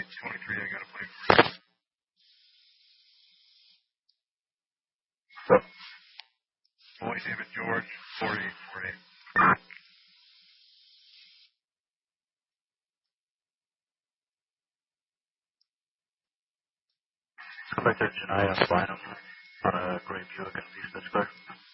23, I got to play for you. So, Boy David George, 4848. Come back to Janaya Bynum on a great view against East Pittsburgh.